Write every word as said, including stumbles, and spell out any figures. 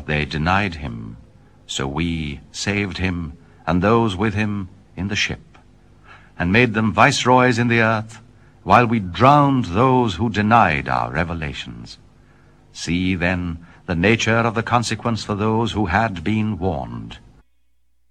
But they denied him, so we saved him and those with him in the ship, and made them viceroys in the earth, while we drowned those who denied our revelations. See then the nature of the consequence for those who had been warned.